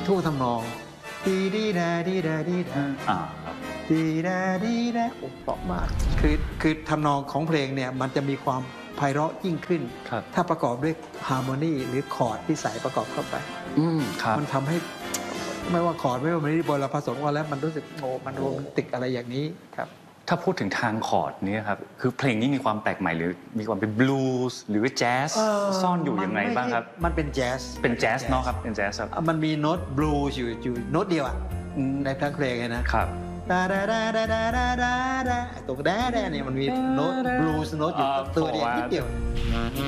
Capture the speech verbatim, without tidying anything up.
ท่วงทำนองดีดีดาดีดาดีดาอ่าครับดีดาดีดาโอ้เพราะมากคือคือทำนองของเพลงเนี่ยมันจะมีความไพเราะยิ่งขึ้นครับถ้าประกอบด้วยฮาร์โมนีหรือคอร์ดที่ใส่ประกอบเข้าไปอืมครับมันทำให้ไม่ว่าคอร์ดไม่ว่ามันนี่บอลผสมกันแล้วมันรู้สึกโอ้มันโรแมนติกอะไรอย่างนี้ครับถ้าพูดถึงทางคอร์ดนี้ครับคือเพลงนี้มีความแปลกใหม่หรือมีความเป็นบลูส์หรือแจ๊สซ่อนอยู่ยังไงบ้างครับมันเป็นแจ๊สเป็นแจ๊สเนาะครับเป็นแจ๊สครับมันมีโน้ตบลูส์อยู่อยู่โน้ตเดียวอ่ะในทั้งเพลงเลยนะครับ ดาดาดาดาดาดาดาดาตรงแดดเนี่ยมันมีโน้ตบลูส์โน้ตอยู่ตัวเดียวนิดเดียว